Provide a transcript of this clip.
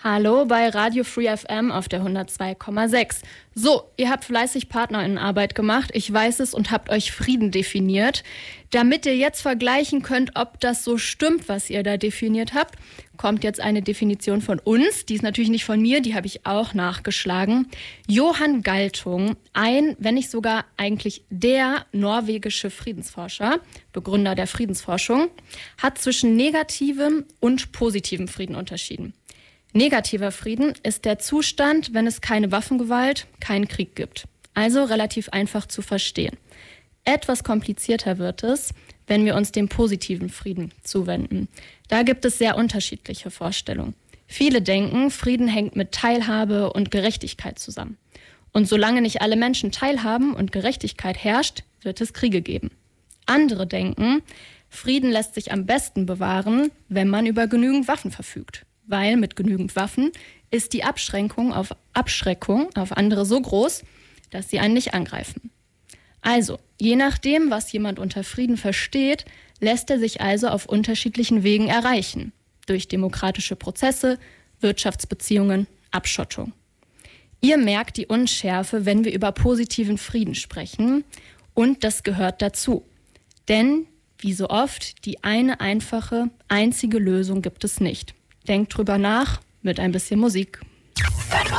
Hallo bei Radio Free FM auf der 102,6. So, ihr habt fleißig PartnerInnenarbeit gemacht, ich weiß es, und habt euch Frieden definiert. Damit ihr jetzt vergleichen könnt, ob das so stimmt, was ihr da definiert habt, kommt jetzt eine Definition von uns. Die ist natürlich nicht von mir, die habe ich auch nachgeschlagen. Johan Galtung, wenn nicht sogar eigentlich der norwegische Friedensforscher, Begründer der Friedensforschung, hat zwischen negativem und positivem Frieden unterschieden. Negativer Frieden ist der Zustand, wenn es keine Waffengewalt, keinen Krieg gibt. Also relativ einfach zu verstehen. Etwas komplizierter wird es, wenn wir uns dem positiven Frieden zuwenden. Da gibt es sehr unterschiedliche Vorstellungen. Viele denken, Frieden hängt mit Teilhabe und Gerechtigkeit zusammen. Und solange nicht alle Menschen teilhaben und Gerechtigkeit herrscht, wird es Kriege geben. Andere denken, Frieden lässt sich am besten bewahren, wenn man über genügend Waffen verfügt. Weil mit genügend Waffen ist die Abschreckung auf andere so groß, dass sie einen nicht angreifen. Also, je nachdem, was jemand unter Frieden versteht, lässt er sich also auf unterschiedlichen Wegen erreichen. Durch demokratische Prozesse, Wirtschaftsbeziehungen, Abschottung. Ihr merkt die Unschärfe, wenn wir über positiven Frieden sprechen, und das gehört dazu. Denn, wie so oft, die eine einfache, einzige Lösung gibt es nicht. Denkt drüber nach mit ein bisschen Musik.